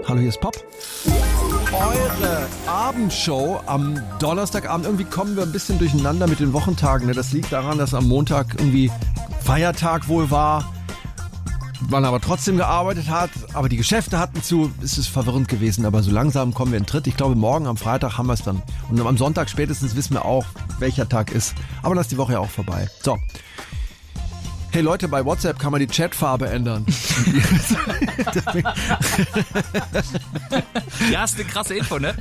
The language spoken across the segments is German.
Hallo, hier ist Pop. Eure Abendshow am Donnerstagabend. Irgendwie kommen wir ein bisschen durcheinander mit den Wochentagen. Das liegt daran, dass am Montag irgendwie Feiertag wohl war. Man aber trotzdem gearbeitet hat, aber die Geschäfte hatten zu. Es ist verwirrend gewesen, aber so langsam kommen wir in Tritt. Ich glaube, morgen am Freitag haben wir es dann. Und am Sonntag spätestens wissen wir auch, welcher Tag ist. Aber dann ist die Woche ja auch vorbei. So. Hey Leute, bei WhatsApp kann man die Chatfarbe ändern. Ja, ist eine krasse Info, ne?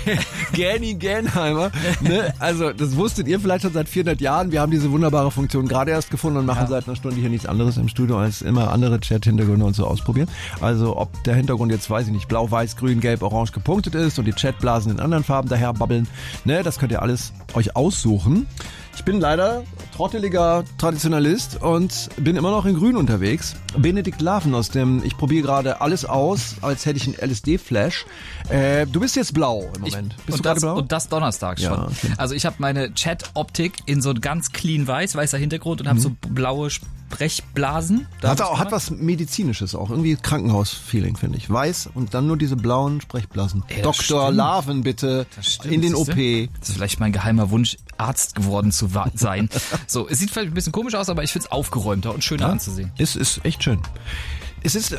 Gäni Gänheimer. Ne? Also, das wusstet ihr vielleicht schon seit 400 Jahren. Wir haben diese wunderbare Funktion gerade erst gefunden und machen seit einer Stunde hier nichts anderes im Studio, als immer andere Chat-Hintergründe und so ausprobieren. Also, ob der Hintergrund jetzt, weiß ich nicht, blau, weiß, grün, gelb, orange gepunktet ist und die Chatblasen in anderen Farben daher babbeln, ne? Das könnt ihr alles euch aussuchen. Ich bin leider trotteliger Traditionalist und bin immer noch in Grün unterwegs. Benedikt Laven aus dem Ich probiere gerade alles aus, als hätte ich einen LSD-Flash. Du bist jetzt blau im Moment. Bist du gerade blau? Und das donnerstags schon. Ja, okay. Also ich habe meine Chat-Optik in so ganz clean weißer Hintergrund und habe so blaue Sprechblasen. Hat was Medizinisches auch. Irgendwie Krankenhaus-Feeling, finde ich. Weiß und dann nur diese blauen Sprechblasen. Ey, Dr. stimmt. Laven, bitte, in den OP. Das ist vielleicht mein geheimer Wunsch, Arzt geworden zu sein. So, es sieht vielleicht ein bisschen komisch aus, aber ich find's aufgeräumter und schöner anzusehen. Ist echt schön. Es ist,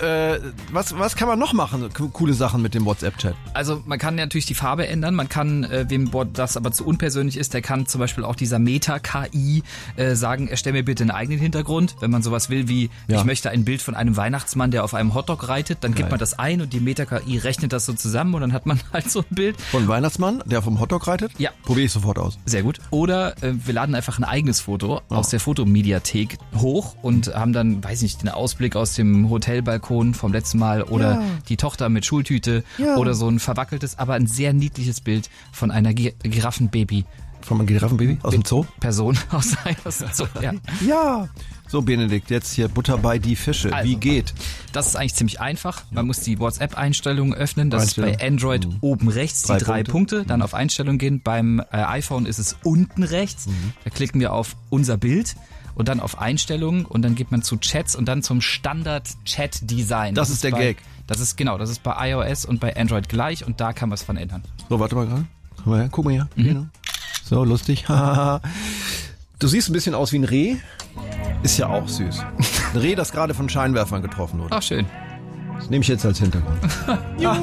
was kann man noch machen? Coole Sachen mit dem WhatsApp-Chat. Also man kann natürlich die Farbe ändern, man kann, wem das aber zu unpersönlich ist, der kann zum Beispiel auch dieser Meta-KI sagen, erstell mir bitte einen eigenen Hintergrund. Wenn man sowas will wie, ich möchte ein Bild von einem Weihnachtsmann, der auf einem Hotdog reitet, dann gibt man das ein und die Meta-KI rechnet das so zusammen und dann hat man halt so ein Bild. Von Weihnachtsmann, der vom Hotdog reitet? Ja. Probiere ich sofort aus. Sehr gut. Oder wir laden einfach ein eigenes Foto aus der Fotomediathek hoch und haben dann, weiß nicht, den Ausblick aus dem Hotelbalkon vom letzten Mal oder die Tochter mit Schultüte oder so ein verwackeltes, aber ein sehr niedliches Bild von einer Giraffenbaby. Von einem Giraffenbaby aus dem Zoo? Person aus dem Zoo, ja. Ja. So, Benedikt, jetzt hier Butter bei die Fische. Also, wie geht? Das ist eigentlich ziemlich einfach. Man muss die WhatsApp-Einstellungen öffnen. Das ist bei Android oben rechts, die drei Punkte. Dann auf Einstellungen gehen. Beim iPhone ist es unten rechts. Da klicken wir auf unser Bild. Und dann auf Einstellungen und dann geht man zu Chats und dann zum Standard-Chat-Design. Das ist der Gag. Das ist bei iOS und bei Android gleich und da kann man es von ändern. So, warte mal gerade. Guck mal her. Genau. So, lustig. Du siehst ein bisschen aus wie ein Reh. Ist ja auch süß. Ein Reh, das gerade von Scheinwerfern getroffen wurde. Ach, schön. Das nehme ich jetzt als Hintergrund.